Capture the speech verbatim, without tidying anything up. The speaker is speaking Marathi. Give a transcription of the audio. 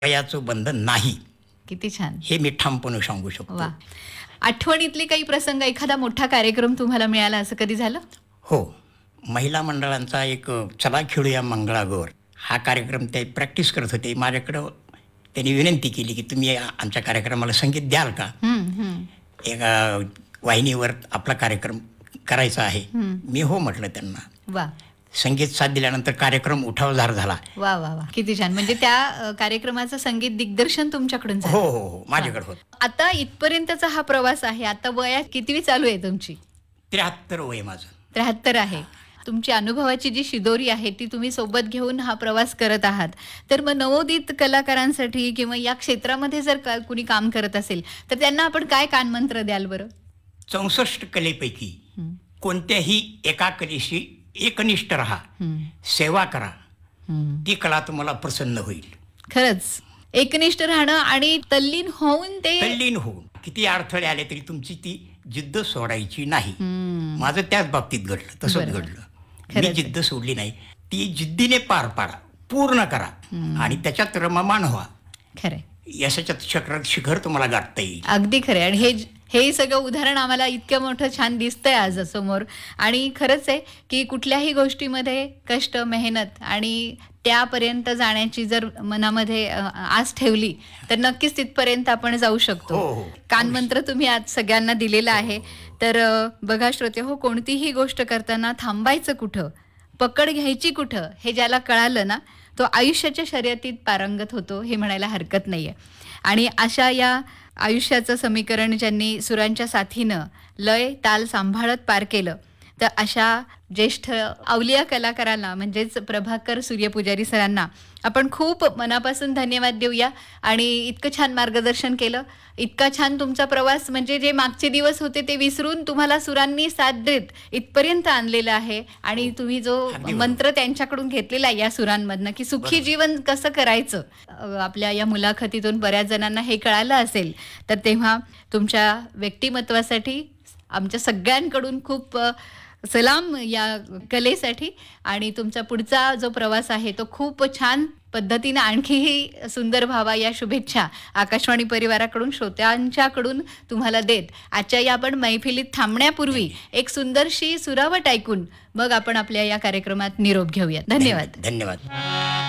वयाचं बंधन नाही. किती छान. हे मी ठामपणे सांगू शकतो. वा. आठवणीतली काही प्रसंग, एखादा मोठा कार्यक्रम तुम्हाला मिळाला असं कधी झालं? हो. महिला मंडळांचा एक अ, चला खेळूया मंगळागौर हा कार्यक्रम ते प्रॅक्टिस करत होते. माझ्याकडं त्यांनी विनंती केली की तुम्ही आ- आमच्या कार्यक्रमाला संगीत द्याल का? हं, हं. एका वाहिनीवर आपला कार्यक्रम करायचा आहे. हं. मी हो म्हटलं त्यांना. वा संगीत साथ दिल्यानंतर कार्यक्रम उठावदार झाला. वा वा वा किती छान. म्हणजे त्या अ, कार्यक्रमाचं संगीत दिग्दर्शन तुमच्याकडून हो झालं. हो हो माझ्याकडे होत. आता इथपर्यंतचा हा प्रवास आहे. आता वयात कितवी चालू आहे तुमची? त्र्याहत्तर वय माझं. त्र्याहत्तर आहे. तुमची अनुभवाची जी शिदोरी आहे ती तुम्ही सोबत घेऊन हा प्रवास करत आहात. तर मग नवोदित कलाकारांसाठी किंवा या क्षेत्रामध्ये जर का कुणी काम करत असेल तर त्यांना आपण काय कानमंत्र द्याल बरं? चौसष्ट कलेपैकी हं, कोणत्याही एका कलेशी एकनिष्ठ राहा, हं, सेवा करा, हं. ती कला तुम्हाला प्रसन्न होईल. खरंच एकनिष्ठ राहणं आणि तल्लीन होऊन ते तल्लीन होऊन किती अडथळे आले तरी तुमची ती जिद्द सोडायची नाही. हं, माझं त्याच बाबतीत घडलं, तसंच बरोबर. घडलं. खरंच मी आहे. जिद्द सोडली नाही. ती जिद्दीने पार पाडा, पूर्ण करा आणि त्याच्यात रममाण व्हा. खरंय. यशाच्या शिखर शिखर तुम्हाला गाठता येईल. अगदी खरंय. आणि हे हे सगळं उदाहरण आम्हाला इतकं मोठं छान दिसतंय आज समोर. आणि खरंच आहे की कुठल्याही गोष्टीमध्ये कष्ट, मेहनत आणि त्यापर्यंत जाण्याची जर मनामध्ये अ, आस ठेवली तर नक्कीच तिथपर्यंत आपण जाऊ शकतो. हो, हो. कानमंत्र तुम्ही आज सगळ्यांना दिलेला आहे. तर अ, बघा श्रोते हो, कोणतीही गोष्ट करताना थांबायचं कुठं, पकड घ्यायची कुठं, हे ज्याला कळालं ना तो आयुष्याच्या शर्यतीत पारंगत होतो, हे म्हणायला हरकत नाहीये. आणि अशा या आयुष्याचं समीकरण ज्यांनी सुरांच्या साथीनं लय ताल सांभाळत पार केलं, तर अशा ज्येष्ठ अवलिया कलाकारांना म्हणजेच प्रभाकर सूर्यपुजारी सरांना आपण खूप मनापासून धन्यवाद देऊया. आणि इतकं छान मार्गदर्शन केलं, इतका छान तुमचा प्रवास, म्हणजे जे मागचे दिवस होते ते विसरून तुम्हाला सुरांनी साथ देत इथपर्यंत आणलेलं आहे. आणि तुम्ही जो अगदी मंत्र त्यांच्याकडून घेतलेला आहे या सुरांमधनं की सुखी बरोबर. जीवन कसं करायचं, अ, आपल्या या मुलाखतीतून बऱ्याच जणांना हे कळालं असेल. तर तेव्हा तुमच्या व्यक्तिमत्वासाठी आमच्या सगळ्यांकडून खूप अ, सलाम या कलेसाठी. आणि तुमचा पुढचा जो प्रवास आहे तो खूप छान पद्धतीने आणखीही सुंदर व्हावा या शुभेच्छा आकाशवाणी परिवाराकडून, श्रोत्यांच्याकडून तुम्हाला देत आजच्या या आपण मैफिलीत थांबण्यापूर्वी एक सुंदरशी सुरावट ऐकून मग आपण आपल्या या कार्यक्रमात निरोप घेऊया. धन्यवाद. धन्यवाद.